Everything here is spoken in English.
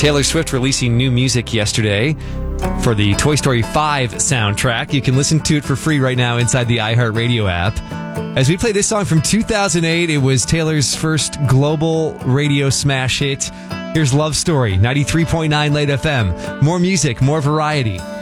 Taylor Swift releasing new music yesterday for the Toy Story 5 soundtrack. You can listen to it for free right now inside the iHeartRadio app. As we play this song from 2008, it was Taylor's first global radio smash hit. Here's Love Story, 93.9 Late FM. More music, more variety.